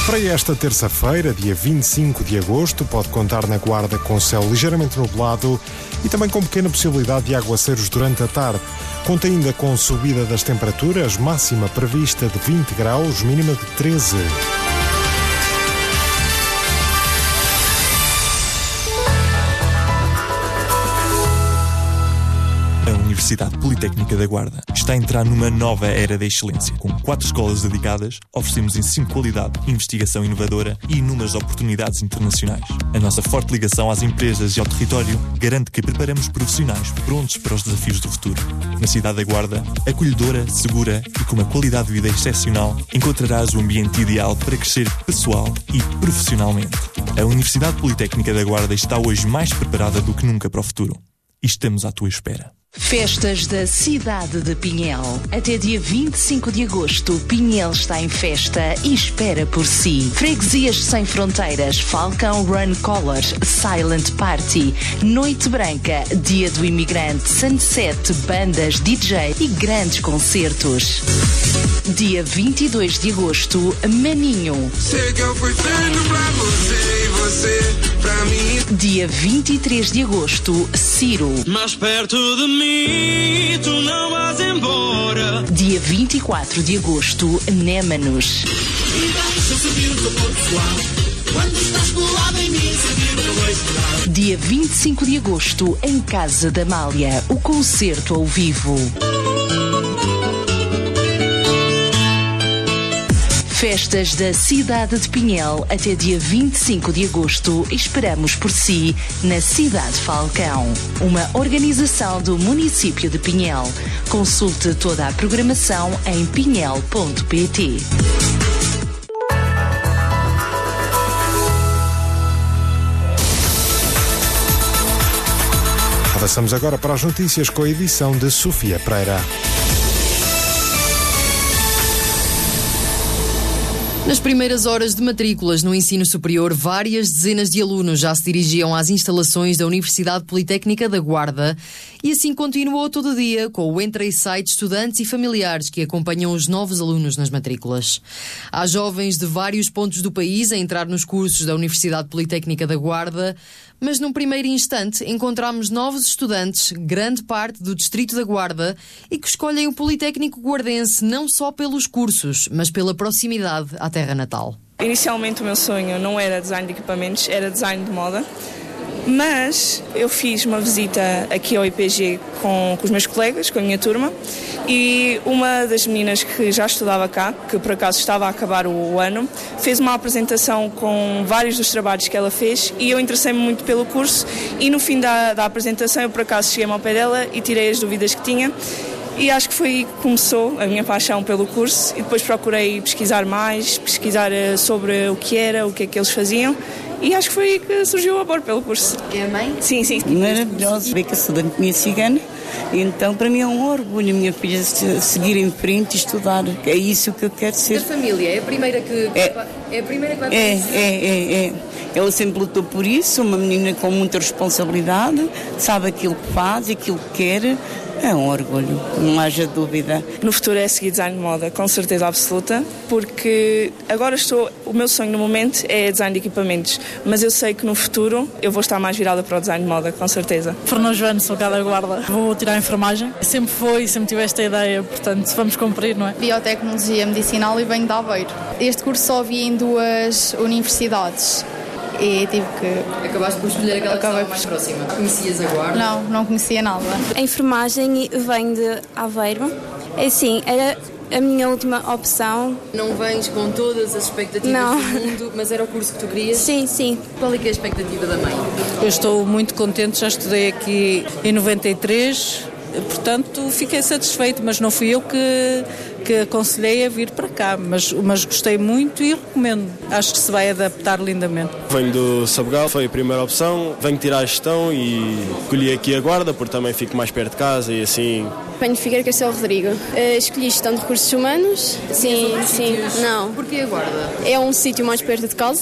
Para esta terça-feira, dia 25 de agosto, pode contar na Guarda com céu ligeiramente nublado e também com pequena possibilidade de aguaceiros durante a tarde. Conta ainda com subida das temperaturas, máxima prevista de 20 graus, mínima de 13. A Universidade Politécnica da Guarda está a entrar numa nova era da excelência. Com 4 escolas dedicadas, oferecemos ensino de qualidade, investigação inovadora e inúmeras oportunidades internacionais. A nossa forte ligação às empresas e ao território garante que preparamos profissionais prontos para os desafios do futuro. Na cidade da Guarda, acolhedora, segura e com uma qualidade de vida excepcional, encontrarás o ambiente ideal para crescer pessoal e profissionalmente. A Universidade Politécnica da Guarda está hoje mais preparada do que nunca para o futuro. E estamos à tua espera. Festas da cidade de Pinhel. Até dia 25 de agosto, Pinhel está em festa e espera por si. Freguesias sem fronteiras, Falcão Run Colors, Silent Party, Noite Branca, Dia do Imigrante, Sunset, bandas, DJ e grandes concertos. Dia 22 de agosto, Maninho. Sei que eu fui feito pra você e você pra mim. Dia 23 de agosto, Ciro. Mais perto de mim, tu não vas embora. Dia 24 de agosto, Némanos. E deixa subir o teu ponto suave. Quando estás colado em mim, sentir o teu beijo gelado. Dia 25 de agosto, em Casa da Amália, o concerto ao vivo. Festas da cidade de Pinhel até dia 25 de agosto. Esperamos por si na Cidade Falcão. Uma organização do município de Pinhel. Consulte toda a programação em pinhel.pt. Avançamos agora para as notícias com a edição de Sofia Pereira. Nas primeiras horas de matrículas no ensino superior, várias dezenas de alunos já se dirigiam às instalações da Universidade Politécnica da Guarda e assim continuou todo o dia com o entra e sai de estudantes e familiares que acompanham os novos alunos nas matrículas. Há jovens de vários pontos do país a entrar nos cursos da Universidade Politécnica da Guarda, mas num primeiro instante encontramos novos estudantes, grande parte do distrito da Guarda, e que escolhem o Politécnico Guardense não só pelos cursos, mas pela proximidade à terra natal. Inicialmente o meu sonho não era design de equipamentos, era design de moda, mas eu fiz uma visita aqui ao IPG com os meus colegas, com a minha turma, e uma das meninas que já estudava cá, que por acaso estava a acabar o ano, fez uma apresentação com vários dos trabalhos que ela fez e eu interessei-me muito pelo curso e no fim da apresentação eu por acaso cheguei-me ao pé dela e tirei as dúvidas que tinha. E acho que foi aí que começou a minha paixão pelo curso e depois procurei pesquisar mais, pesquisar sobre o que era, o que é que eles faziam e acho que foi aí que surgiu o amor pelo curso. É a mãe? Sim, sim. Maravilhoso ver que a cidadania cigana. Então, para mim é um orgulho a minha filha seguir em frente e estudar. É isso que eu quero ser. Da família, é a primeira que vai para isso? É. Ela sempre lutou por isso, uma menina com muita responsabilidade, sabe aquilo que faz, aquilo que quer. É um orgulho, não haja dúvida. No futuro é seguir design de moda, com certeza absoluta, porque agora o meu sonho no momento é design de equipamentos, mas eu sei que no futuro eu vou estar mais virada para o design de moda, com certeza. Fernão Joano, sou cá da Guarda. Vou tirar a enfermagem. Sempre tive esta ideia, portanto vamos cumprir, não é? Biotecnologia Medicinal e venho de Aveiro. Este curso só havia em 2 universidades. E tive que... Acabaste por escolher aquela que estava mais próxima. Conhecias a Guarda? Não conhecia nada. A enfermagem vem de Aveiro. Assim, era a minha última opção. Não vens com todas as expectativas do mundo, mas era o curso que tu querias? Sim. Qual é que é a expectativa da mãe? Eu estou muito contente, já estudei aqui em 93, portanto fiquei satisfeito, mas não fui eu que aconselhei a vir para cá, mas gostei muito e recomendo. Acho que se vai adaptar lindamente. Venho do Sabugal, foi a primeira opção. Venho tirar a gestão e escolhi aqui a Guarda, porque também fico mais perto de casa e assim... Venho de Figueira Castelo Rodrigo. Escolhi gestão de recursos humanos. Sim. Não. Porquê a Guarda? É um sítio mais perto de casa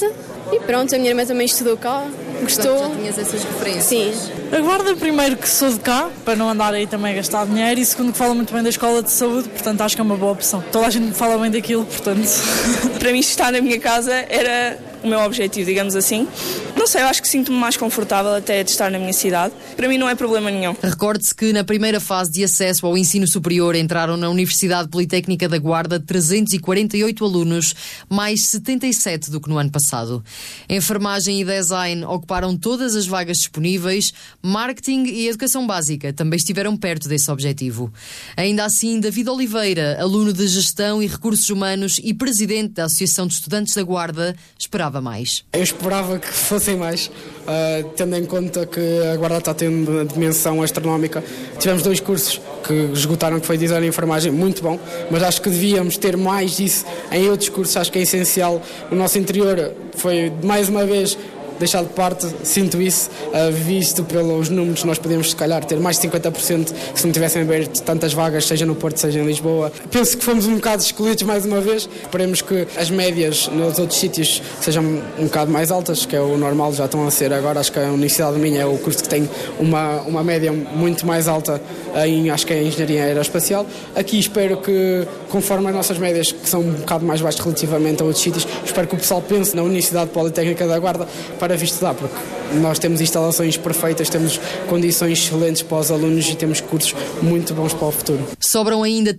E pronto, a minha irmã também estudou cá, gostou. Já tinhas essas referências? Sim. A Guarda, primeiro que sou de cá, para não andar aí também a gastar dinheiro, e segundo que fala muito bem da escola de saúde, portanto acho que é uma boa opção. Toda a gente fala bem daquilo, portanto... Para mim, estar na minha casa era o meu objetivo, digamos assim. Não sei, eu acho que sinto-me mais confortável até de estar na minha cidade. Para mim não é problema nenhum. Recorde-se que na primeira fase de acesso ao ensino superior entraram na Universidade Politécnica da Guarda 348 alunos, mais 77 do que no ano passado. Enfermagem e design ocuparam todas as vagas disponíveis, marketing e educação básica também estiveram perto desse objetivo. Ainda assim, David Oliveira, aluno de Gestão e Recursos Humanos e presidente da Associação de Estudantes da Guarda, esperava mais. Eu esperava que fossem mais, tendo em conta que a Guarda está tendo uma dimensão astronómica. Tivemos 2 cursos que esgotaram, que foi Design e Enfermagem, muito bom, mas acho que devíamos ter mais disso em outros cursos, acho que é essencial. O nosso interior foi, mais uma vez, deixado de parte, sinto isso, visto pelos números, nós podemos se calhar ter mais de 50% se não tivessem aberto tantas vagas, seja no Porto, seja em Lisboa. Penso que fomos um bocado excluídos mais uma vez, esperemos que as médias nos outros sítios sejam um bocado mais altas, que é o normal, já estão a ser agora. Acho que a Universidade do Minho é o curso que tem uma média muito mais alta acho que é a Engenharia Aeroespacial. Aqui espero que, conforme as nossas médias, que são um bocado mais baixas relativamente a outros sítios, espero que o pessoal pense na Universidade Politécnica da Guarda para vir estudar, porque nós temos instalações perfeitas, temos condições excelentes para os alunos e temos cursos muito bons para o futuro. Sobram ainda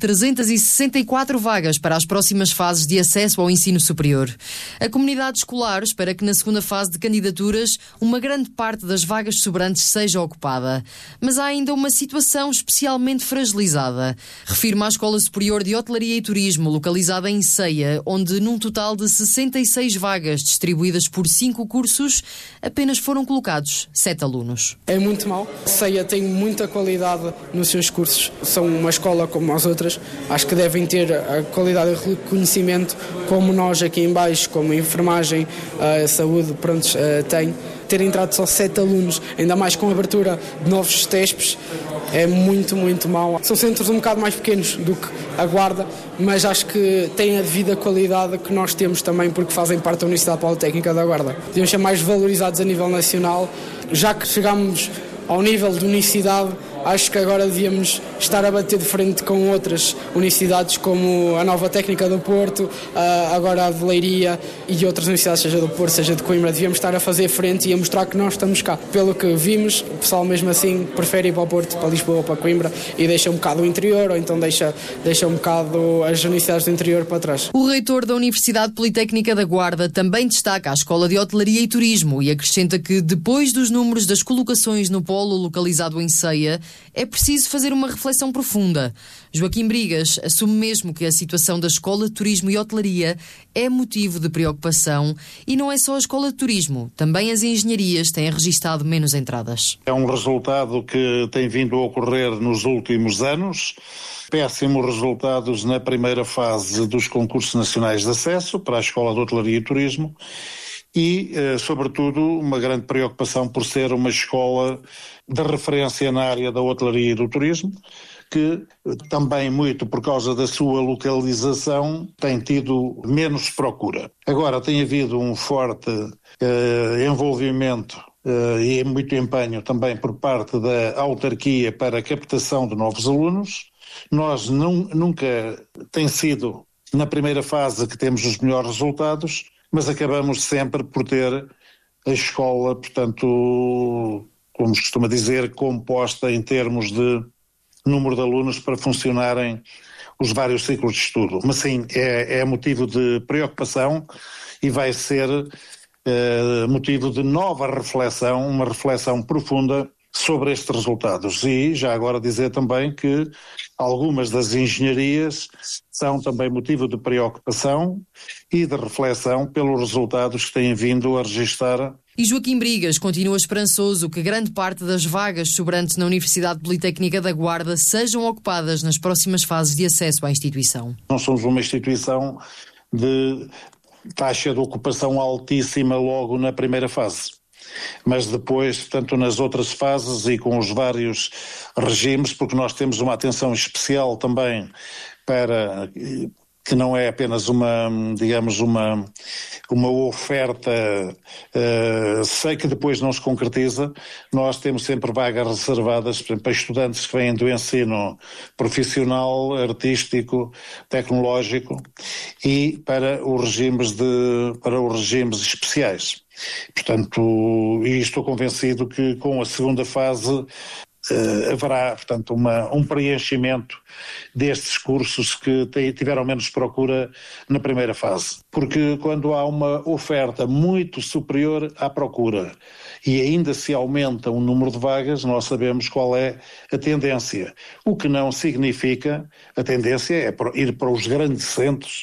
364 vagas para as próximas fases de acesso ao ensino superior. A comunidade escolar espera que na segunda fase de candidaturas uma grande parte das vagas sobrantes seja ocupada. Mas há ainda uma situação especialmente fragilizada. Refirma a Escola Superior de Hotelaria e Turismo, localizada em Ceia, onde num total de 66 vagas distribuídas por 5 cursos, apenas foram colocados 7 alunos. É muito mau. Ceia tem muita qualidade nos seus cursos. São uma escola como as outras. Acho que devem ter a qualidade de reconhecimento como nós aqui em baixo, como enfermagem, saúde, tem. Ter entrado só 7 alunos, ainda mais com a abertura de novos TESPs, é muito, muito mau. São centros um bocado mais pequenos do que a Guarda, mas acho que têm a devida qualidade que nós temos também, porque fazem parte da Universidade Politécnica da Guarda. Deviam ser mais valorizados a nível nacional. Já que chegamos ao nível de universidade, acho que agora devíamos estar a bater de frente com outras universidades, como a Nova Técnica do Porto, agora a de Leiria e outras universidades, seja do Porto, seja de Coimbra. Devíamos estar a fazer frente e a mostrar que nós estamos cá. Pelo que vimos, o pessoal mesmo assim prefere ir para o Porto, para Lisboa, para Coimbra, e deixa um bocado o interior, ou então deixa um bocado as universidades do interior para trás. O reitor da Universidade Politécnica da Guarda também destaca a Escola de Hotelaria e Turismo e acrescenta que, depois dos números das colocações no polo localizado em Ceia, é preciso fazer uma reflexão profunda. Joaquim Brigas assume mesmo que a situação da Escola de Turismo e Hotelaria é motivo de preocupação, e não é só a Escola de Turismo, também as engenharias têm registado menos entradas. É um resultado que tem vindo a ocorrer nos últimos anos. Péssimos resultados na primeira fase dos concursos nacionais de acesso para a Escola de Hotelaria e Turismo e, sobretudo, uma grande preocupação por ser uma escola de referência na área da hotelaria e do turismo, que também muito por causa da sua localização tem tido menos procura. Agora tem havido um forte envolvimento e muito empenho também por parte da autarquia para a captação de novos alunos. Nós nunca tem sido na primeira fase que temos os melhores resultados, mas acabamos sempre por ter a escola, portanto, como se costuma dizer, composta em termos de número de alunos para funcionarem os vários ciclos de estudo. Mas sim, é motivo de preocupação e vai ser motivo de nova reflexão, uma reflexão profunda sobre estes resultados. E já agora dizer também que algumas das engenharias são também motivo de preocupação e de reflexão pelos resultados que têm vindo a registrar. E Joaquim Brigas continua esperançoso que grande parte das vagas sobrantes na Universidade Politécnica da Guarda sejam ocupadas nas próximas fases de acesso à instituição. Nós somos uma instituição de taxa de ocupação altíssima logo na primeira fase. Mas depois, portanto, nas outras fases e com os vários regimes, porque nós temos uma atenção especial também para que não é apenas uma uma oferta, sei que depois não se concretiza. Nós temos sempre vagas reservadas, por exemplo, para estudantes que vêm do ensino profissional, artístico, tecnológico e para os regimes especiais. Portanto, e estou convencido que com a segunda fase haverá, portanto, um preenchimento destes cursos que tiveram menos procura na primeira fase. Porque quando há uma oferta muito superior à procura e ainda se aumenta o número de vagas, nós sabemos qual é a tendência. O que não significa, a tendência é ir para os grandes centros,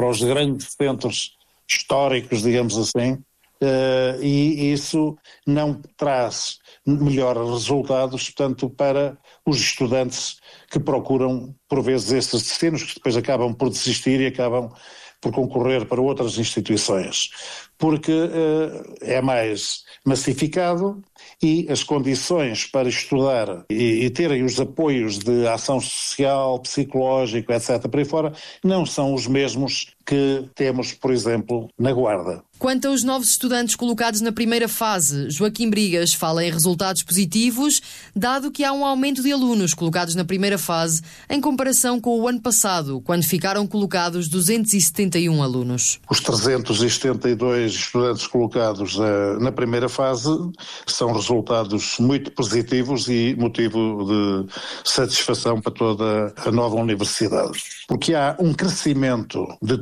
históricos, digamos assim, e isso não traz melhores resultados, portanto, para os estudantes que procuram, por vezes, estes destinos, que depois acabam por desistir e acabam por concorrer para outras instituições, porque é mais massificado e as condições para estudar e terem os apoios de ação social, psicológico, etc., por aí fora, não são os mesmos que temos, por exemplo, na Guarda. Quanto aos novos estudantes colocados na primeira fase, Joaquim Brigas fala em resultados positivos, dado que há um aumento de alunos colocados na primeira fase em comparação com o ano passado, quando ficaram colocados 271 alunos. Os 372 estudantes colocados na primeira fase são resultados muito positivos e motivo de satisfação para toda a nova universidade. Porque há um crescimento de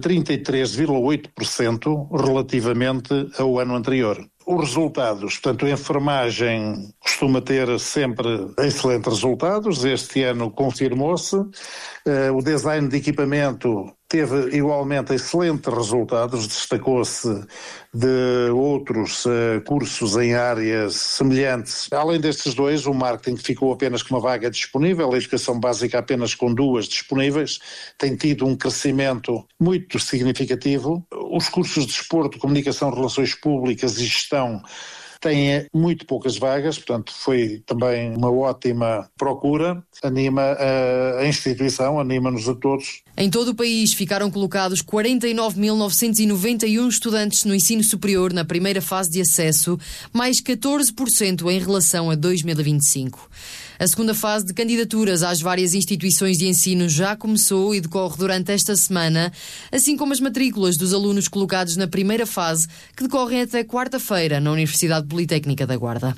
33,8% relativamente ao ano anterior. Os resultados, portanto, a enfermagem costuma ter sempre excelentes resultados, este ano confirmou-se, o design de equipamento teve igualmente excelentes resultados, destacou-se de outros cursos em áreas semelhantes. Além destes dois, o marketing ficou apenas com uma vaga disponível, a educação básica apenas com 2 disponíveis, tem tido um crescimento muito significativo. Os cursos de desporto, comunicação, relações públicas e gestão têm muito poucas vagas, portanto foi também uma ótima procura, anima a instituição, anima-nos a todos. Em todo o país ficaram colocados 49.991 estudantes no ensino superior na primeira fase de acesso, mais 14% em relação a 2025. A segunda fase de candidaturas às várias instituições de ensino já começou e decorre durante esta semana, assim como as matrículas dos alunos colocados na primeira fase, que decorrem até quarta-feira na Universidade Politécnica da Guarda.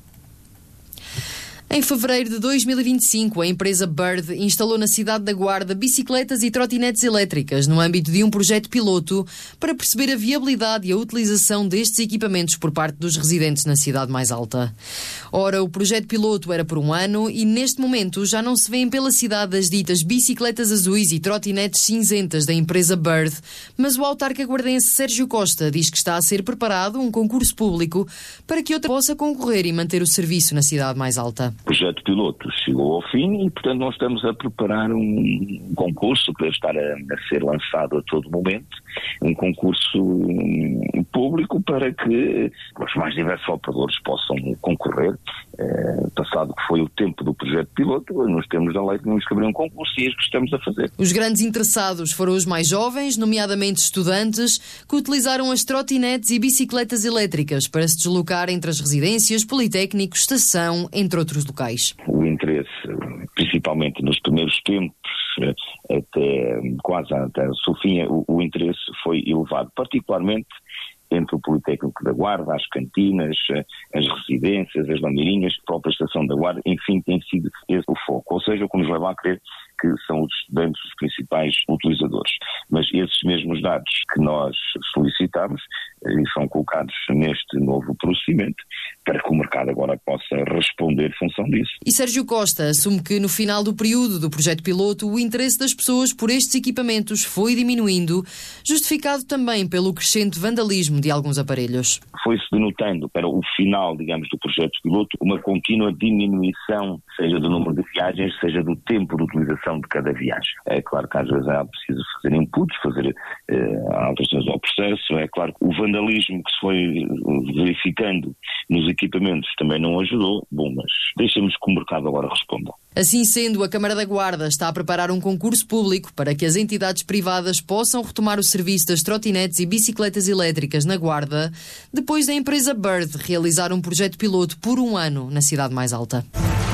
Em fevereiro de 2025, a empresa Bird instalou na cidade da Guarda bicicletas e trotinetes elétricas no âmbito de um projeto piloto para perceber a viabilidade e a utilização destes equipamentos por parte dos residentes na cidade mais alta. Ora, o projeto piloto era por 1 ano e neste momento já não se vêem pela cidade as ditas bicicletas azuis e trotinetes cinzentas da empresa Bird, mas o autarca guardense Sérgio Costa diz que está a ser preparado um concurso público para que outra possa concorrer e manter o serviço na cidade mais alta. O projeto piloto chegou ao fim e, portanto, nós estamos a preparar um concurso que deve estar a ser lançado a todo momento, um concurso público para que os mais diversos operadores possam concorrer. Passado que foi o tempo do projeto piloto, nos termos da lei tínhamos que abrir um concurso e é isso que estamos a fazer. Os grandes interessados foram os mais jovens, nomeadamente estudantes, que utilizaram as trotinetes e bicicletas elétricas para se deslocar entre as residências, politécnicos, estação, entre outros locais. O interesse, principalmente nos primeiros tempos, até o seu fim, o interesse foi elevado, particularmente entre o Politécnico da Guarda, as cantinas, as residências, as lameirinhas, a própria estação da Guarda, enfim, tem sido esse o foco. Ou seja, o que nos leva a crer que são os estudantes os principais utilizadores. Mas esses mesmos dados que nós solicitamos são colocados neste novo procedimento para que o mercado agora possa responder em função disso. E Sérgio Costa assume que no final do período do projeto piloto o interesse das pessoas por estes equipamentos foi diminuindo, justificado também pelo crescente vandalismo de alguns aparelhos. Foi-se denotando para o final, digamos, do projeto piloto uma contínua diminuição, seja do número de viagens, seja do tempo de utilização de cada viagem. É claro que às vezes é preciso fazer inputs, fazer alterações ao processo, é claro que o vandalismo vandalismo que se foi verificando nos equipamentos também não ajudou. Bom, mas deixemos que o mercado agora responda. Assim sendo, a Câmara da Guarda está a preparar um concurso público para que as entidades privadas possam retomar o serviço das trotinetes e bicicletas elétricas na Guarda, depois da empresa Bird realizar um projeto piloto por um ano na Cidade Mais Alta.